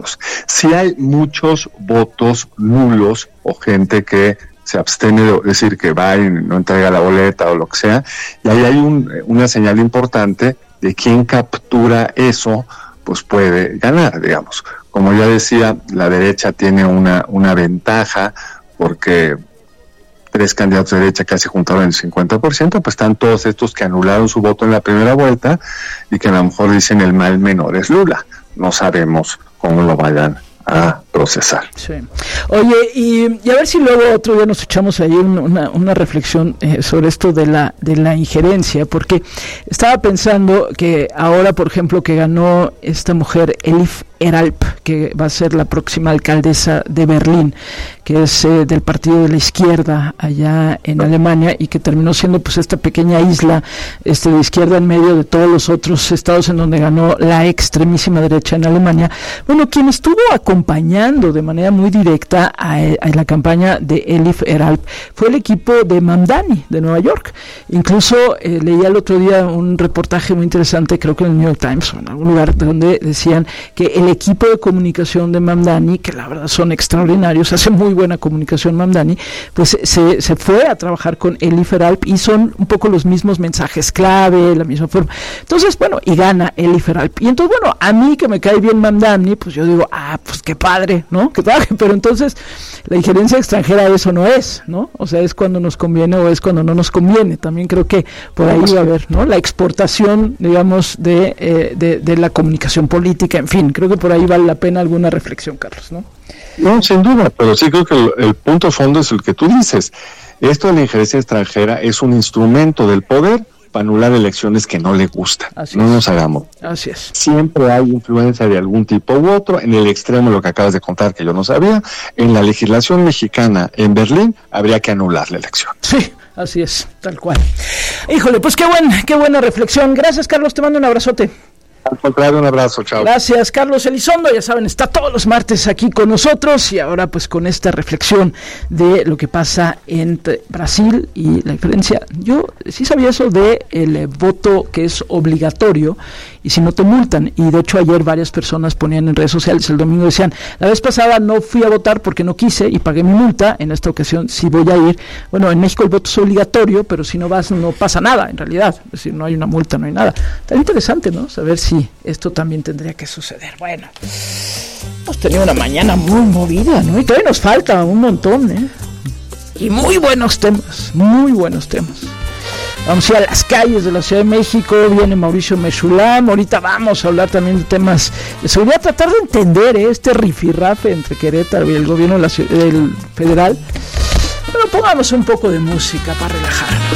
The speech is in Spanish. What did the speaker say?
nulos. Sí hay muchos votos nulos o gente que se abstiene, es decir, que va y no entrega la boleta o lo que sea, y ahí hay una señal importante de quién captura eso, pues puede ganar, digamos. Como ya decía, la derecha tiene una ventaja porque 3 candidatos de derecha casi juntaron el 50%, pues están todos estos que anularon su voto en la primera vuelta y que a lo mejor dicen el mal menor es Lula. No sabemos cómo lo vayan a procesar. Sí. Oye, y a ver si luego otro día nos echamos ahí una reflexión sobre esto de la injerencia, porque estaba pensando que ahora, por ejemplo, que ganó esta mujer Elif Eralp, que va a ser la próxima alcaldesa de Berlín, que es del partido de la izquierda allá en Alemania, y que terminó siendo pues esta pequeña isla de izquierda en medio de todos los otros estados en donde ganó la extremísima derecha en Alemania. Bueno, quien estuvo acompañando de manera muy directa a la campaña de Elif Eralp fue el equipo de Mamdani de Nueva York. Incluso leía el otro día un reportaje muy interesante, creo que en el New York Times o en algún lugar, donde decían que el equipo de comunicación de Mamdani, que la verdad son extraordinarios, hace muy buena comunicación Mamdani, pues se fue a trabajar con Elif Eralp y son un poco los mismos mensajes clave, la misma forma. Entonces, bueno, y gana Elif Eralp. Y entonces, bueno, a mí que me cae bien Mamdani, pues yo digo, pues qué padre, ¿no? Qué padre, pero entonces la injerencia extranjera eso no es, ¿no? O sea, es cuando nos conviene o es cuando no nos conviene. También creo que por ahí va a haber, ¿no? La exportación, digamos, de la comunicación política, en fin, creo que por ahí vale la pena alguna reflexión, Carlos, ¿no? No, sin duda, pero sí creo que el punto de fondo es el que tú dices. Esto de la injerencia extranjera es un instrumento del poder para anular elecciones que no le gustan. No nos hagamos. Así es. Siempre hay influencia de algún tipo u otro. En el extremo, lo que acabas de contar, que yo no sabía, en la legislación mexicana en Berlín habría que anular la elección. Sí, así es, tal cual. Híjole, pues qué buena reflexión. Gracias, Carlos, te mando un abrazote. Al contrario, un abrazo, chao. Gracias, Carlos Elizondo, ya saben, está todos los martes aquí con nosotros y ahora pues con esta reflexión de lo que pasa entre Brasil y la diferencia. Yo sí sabía eso de el voto que es obligatorio y si no te multan, y de hecho ayer varias personas ponían en redes sociales, el domingo decían, la vez pasada no fui a votar porque no quise y pagué mi multa, en esta ocasión sí voy a ir. Bueno, en México el voto es obligatorio, pero si no vas no pasa nada en realidad, es decir, no hay una multa, no hay nada. Está interesante, ¿no? Saber si esto también tendría que suceder. Bueno, hemos tenido una mañana muy movida, ¿no? Y todavía nos falta un montón, ¿eh? Y muy buenos temas, muy buenos temas. Vamos a ir a las calles de la Ciudad de México, viene Mauricio Mechulam, ahorita vamos a hablar también de temas de seguridad, tratar de entender este rifirrafe entre Querétaro y el gobierno del federal. Pero pongamos un poco de música para relajarnos.